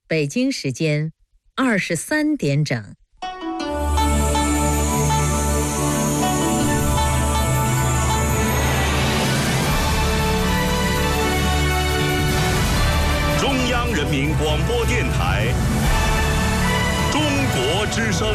北京时间23点整。 中央人民广播电台中国之声。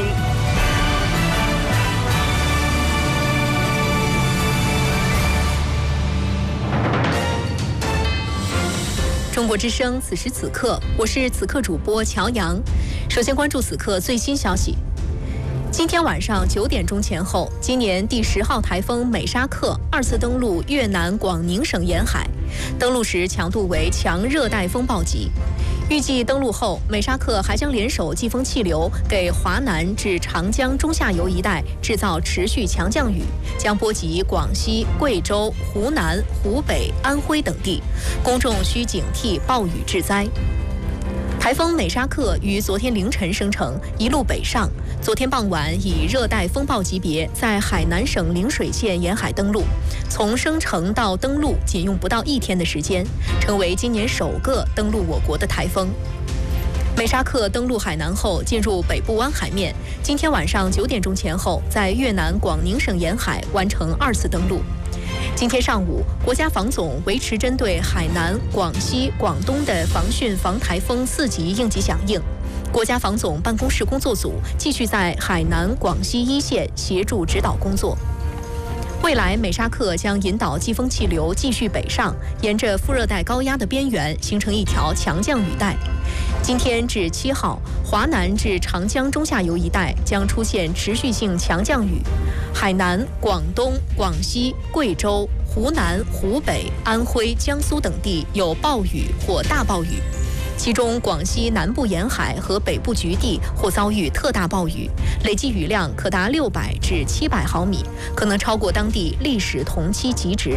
中国之声，此时此刻，我是此刻主播乔阳。首先关注此刻最新消息。今天晚上9点钟前后，今年第10号台风美沙克2次登陆越南广宁省沿海，登陆时强度为强热带风暴级。预计登陆后，美沙克还将联手季风气流，给华南至长江中下游一带制造持续强降雨，将波及广西、贵州、湖南、湖北、安徽等地，公众需警惕暴雨致灾。台风美沙克于昨天凌晨生成，一路北上，昨天傍晚以热带风暴级别在海南省陵水县沿海登陆，从生成到登陆仅用不到1天的时间，成为今年首个登陆我国的台风。美沙克登陆海南后进入北部湾海面，今天晚上9点钟前后在越南广宁省沿海完成2次登陆。今天上午，国家防总维持针对海南、广西、广东的防汛防台风4级应急响应。国家防总办公室工作组继续在海南、广西一线协助指导工作。未来，美沙克将引导季风气流继续北上，沿着副热带高压的边缘形成一条强降雨带。今天至7号，华南至长江中下游一带将出现持续性强降雨，海南、广东、广西、贵州、湖南、湖北、安徽、江苏等地有暴雨或大暴雨。其中，广西南部沿海和北部局地或遭遇特大暴雨，累计雨量可达600至700毫米，可能超过当地历史同期极值。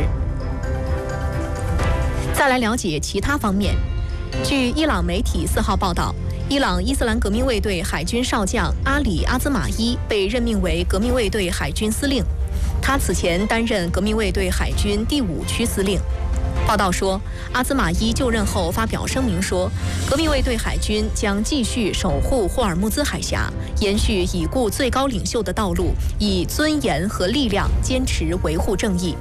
再来了解其他方面。据伊朗媒体4号报道，伊朗伊斯兰革命卫队海军少将阿里·阿兹马伊被任命为革命卫队海军司令，他此前担任革命卫队海军第5区司令。报道说，阿兹马伊就任后发表声明说，革命卫队海军将继续守护霍尔木兹海峡，延续已故最高领袖的道路，以尊严和力量坚持维护正义。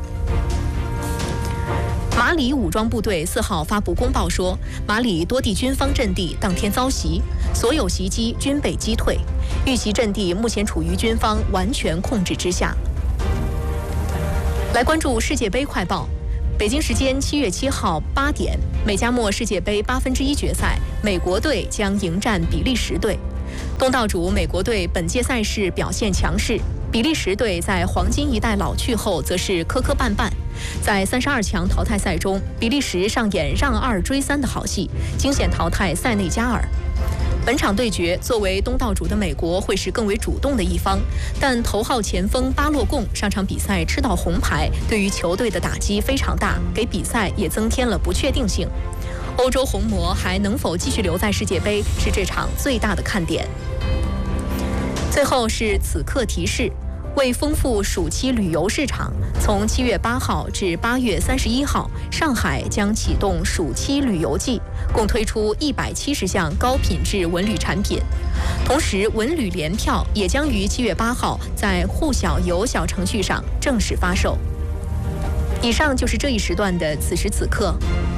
马里武装部队4号发布公报说，马里多地军方阵地当天遭袭，所有袭击均被击退，遇袭阵地目前处于军方完全控制之下。来关注世界杯快报。北京时间7月7号8点，美加墨世界杯1/8决赛，美国队将迎战比利时队。东道主美国队本届赛事表现强势，比利时队在黄金一代老去后则是磕磕绊绊。在32强淘汰赛中，比利时上演让2追3的好戏，惊险淘汰塞内加尔。本场对决，作为东道主的美国会是更为主动的一方，但头号前锋巴洛贡上场比赛吃到红牌，对于球队的打击非常大，给比赛也增添了不确定性。欧洲红魔还能否继续留在世界杯，是这场最大的看点。最后是此刻提示。为丰富暑期旅游市场，从7月8号至8月31号，上海将启动暑期旅游季，共推出170项高品质文旅产品。同时，文旅联票也将于7月8号在沪小游小程序上正式发售。以上就是这一时段的此时此刻。